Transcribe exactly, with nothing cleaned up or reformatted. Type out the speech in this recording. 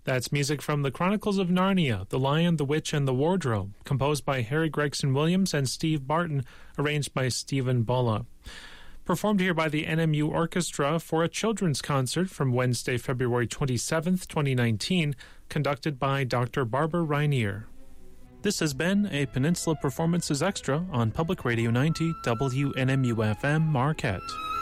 That's music from The Chronicles of Narnia, The Lion, the Witch, and the Wardrobe, composed by Harry Gregson Williams and Steve Barton, arranged by Stephen Bulla. Performed here by the N M U Orchestra for a children's concert from Wednesday, February twenty-seventh, twenty nineteen, conducted by Doctor Barbara Rainier. This has been a Peninsula Performances Extra on Public Radio ninety W N M U F M Marquette.